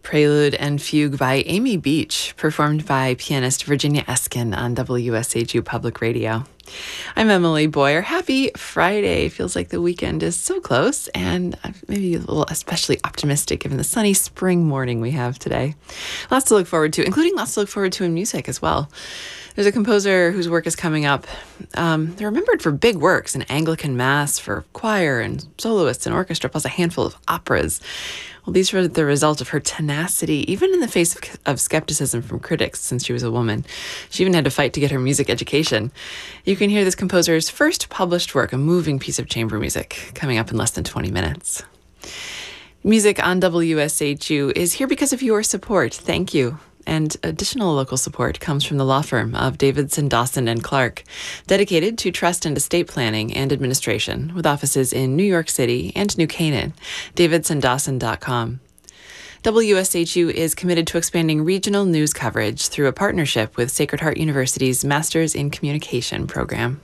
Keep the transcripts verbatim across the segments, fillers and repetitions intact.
Prelude and Fugue by Amy Beach, performed by pianist Virginia Eskin on W S H U Public Radio. I'm Emily Boyer. Happy Friday. Feels like the weekend is so close, and maybe a little especially optimistic given the sunny spring morning we have today. Lots to look forward to, including lots to look forward to in music as well. There's a composer whose work is coming up. Um, they're remembered for big works in Anglican Mass, for choir and soloists and orchestra, plus a handful of operas. Well, these were the result of her tenacity, even in the face of, of skepticism from critics since she was a woman. She even had to fight to get her music education. You can hear this composer's first published work, a moving piece of chamber music, coming up in less than twenty minutes. Music on W S H U is here because of your support. Thank you. And additional local support comes from the law firm of Davidson, Dawson and Clark, dedicated to trust and estate planning and administration, with offices in New York City and New Canaan. davidson dawson dot com. W S H U is committed to expanding regional news coverage through a partnership with Sacred Heart University's Masters in Communication program.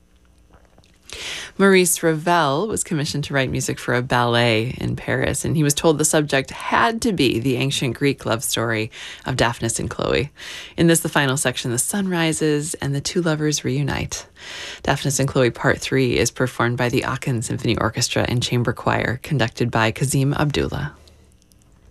Maurice Ravel was commissioned to write music for a ballet in Paris, and he was told the subject had to be the ancient Greek love story of Daphnis and Chloe. In this, the final section, the sun rises and the two lovers reunite. Daphnis and Chloe Part three is performed by the Aachen Symphony Orchestra and Chamber Choir, conducted by Kazim Abdullah.